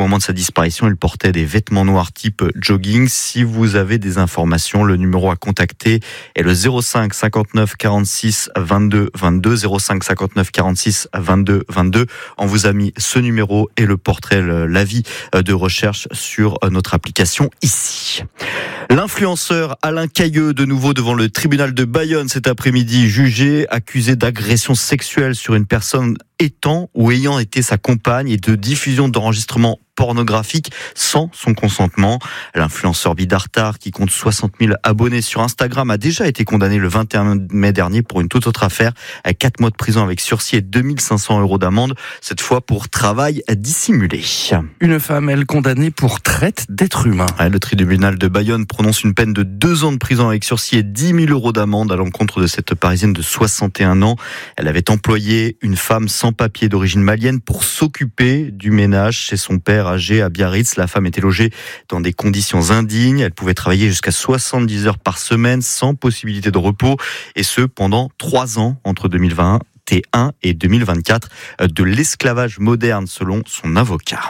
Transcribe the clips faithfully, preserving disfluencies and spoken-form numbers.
moment de sa disparition, il portait des vêtements noirs type jogging. Si vous avez des informations, le numéro à contacter est le zéro cinq cinquante-neuf quarante-six vingt-deux vingt-deux, zéro cinq cinquante-neuf quarante-six vingt-deux vingt-deux. On vous a mis ce numéro et le portrait, l'avis de recherche sur notre application ici. L'influenceur Alain Cailleux, de nouveau devant le tribunal de Bayonne cet après-midi, jugé, accusé d'agression sexuelle sur une personne étant ou ayant été sa compagne et de diffusion d'enregistrements pornographiques sans son consentement. L'influenceur Bidartar, qui compte soixante mille abonnés sur Instagram, a déjà été condamné le vingt et un mai dernier pour une toute autre affaire, à quatre mois de prison avec sursis et deux mille cinq cents euros d'amende, cette fois pour travail dissimulé. Une femme, elle, condamnée pour traite d'êtres humains. Le tribunal de Bayonne prononce une peine de deux ans de prison avec sursis et dix mille euros d'amende à l'encontre de cette Parisienne de soixante et un ans. Elle avait employé une femme sans papier d'origine malienne pour s'occuper du ménage chez son père âgé à Biarritz. La femme était logée dans des conditions indignes. Elle pouvait travailler jusqu'à soixante-dix heures par semaine sans possibilité de repos, et ce pendant trois ans entre deux mille vingt et un et deux mille vingt-quatre. De l'esclavage moderne selon son avocat.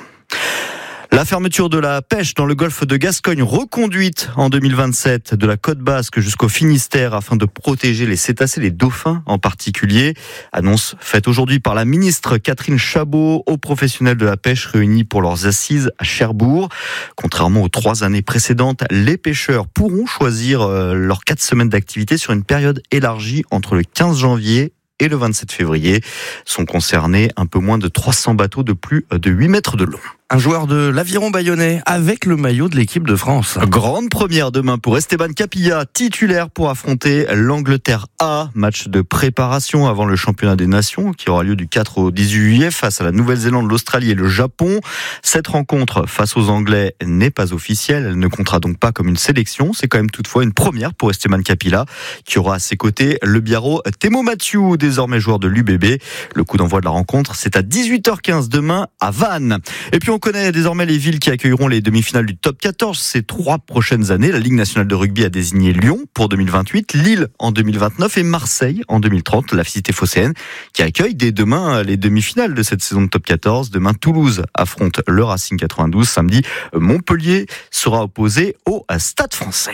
La fermeture de la pêche dans le golfe de Gascogne, reconduite en deux mille vingt-sept de la côte basque jusqu'au Finistère afin de protéger les cétacés, les dauphins en particulier. Annonce faite aujourd'hui par la ministre Catherine Chabot aux professionnels de la pêche réunis pour leurs assises à Cherbourg. Contrairement aux trois années précédentes, les pêcheurs pourront choisir leurs quatre semaines d'activité sur une période élargie entre le quinze janvier et le vingt-sept février. Sont concernés un peu moins de trois cents bateaux de plus de huit mètres de long. Un joueur de l'Aviron bayonnais avec le maillot de l'équipe de France. Grande première demain pour Esteban Capilla, titulaire pour affronter l'Angleterre A. Match de préparation avant le championnat des nations qui aura lieu du quatre au dix-huit juillet face à la Nouvelle-Zélande, l'Australie et le Japon. Cette rencontre face aux Anglais n'est pas officielle, elle ne comptera donc pas comme une sélection. C'est quand même toutefois une première pour Esteban Capilla qui aura à ses côtés le biarro Temo Mathieu, désormais joueur de l'U B B. Le coup d'envoi de la rencontre, c'est à dix-huit heures quinze demain à Vannes. Et puis on On connaît désormais les villes qui accueilleront les demi-finales du top quatorze ces trois prochaines années. La Ligue nationale de rugby a désigné Lyon pour deux mille vingt-huit, Lille en deux mille vingt-neuf et Marseille en deux mille trente. La cité phocéenne qui accueille dès demain les demi-finales de cette saison de top quatorze. Demain, Toulouse affronte le Racing quatre-vingt-douze. Samedi, Montpellier sera opposé au Stade Français.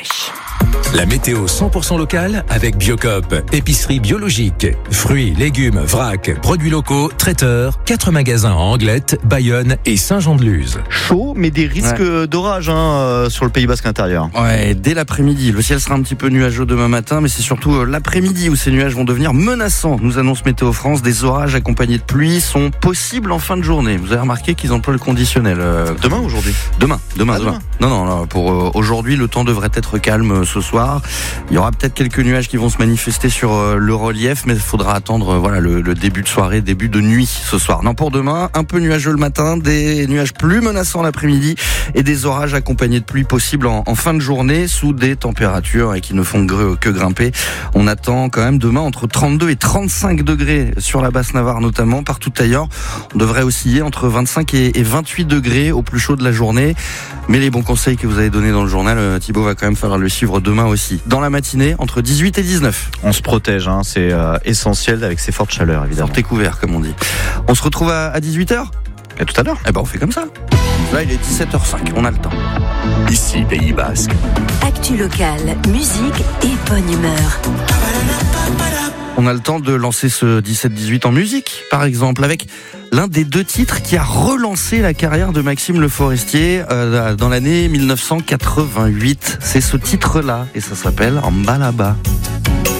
La météo cent pour cent locale avec Biocop, épicerie biologique, fruits, légumes, vrac, produits locaux, traiteurs, quatre magasins en Anglette, Bayonne et Saint-Jean-de-Luz. Chaud, mais des risques ouais. d'orage hein, sur le Pays Basque intérieur. Ouais, dès l'après-midi. Le ciel sera un petit peu nuageux demain matin, mais c'est surtout l'après-midi où ces nuages vont devenir menaçants. Nous annonce Météo France, des orages accompagnés de pluie sont possibles en fin de journée. Vous avez remarqué qu'ils emploient le conditionnel. Euh... Demain ou aujourd'hui ? Demain, demain, ah, demain. demain. Non, non, non, pour euh, aujourd'hui, le temps devrait être calme ce soir. Il y aura peut-être quelques nuages qui vont se manifester sur euh, le relief, mais il faudra attendre euh, voilà, le, le début de soirée, début de nuit ce soir. Non, pour demain, un peu nuageux le matin, des nuages plus menaçants l'après-midi et des orages accompagnés de pluie possibles en, en fin de journée sous des températures et qui ne font que grimper. On attend quand même demain entre trente-deux et trente-cinq degrés sur la Basse-Navarre notamment. Partout ailleurs, on devrait osciller entre vingt-cinq et vingt-huit degrés au plus chaud de la journée. Mais les bons conseils que vous avez donnés dans le journal, Thibaut va quand même falloir le suivre demain aussi. Dans la matinée, entre dix-huit et dix-neuf. On se protège, hein, c'est euh, essentiel avec ces fortes chaleurs évidemment. Sortez couverts comme on dit. On se retrouve à, à dix-huit heures ? À tout à l'heure. Eh ben on fait comme ça. Là il est dix-sept heures cinq, on a le temps. Ici Pays Basque. Actu locale, musique et bonne humeur. On a le temps de lancer ce dix-sept dix-huit en musique, par exemple, avec l'un des deux titres qui a relancé la carrière de Maxime Le Forestier euh, dans l'année mille neuf cent quatre-vingt-huit. C'est ce titre-là, et ça s'appelle « En bas là-bas ».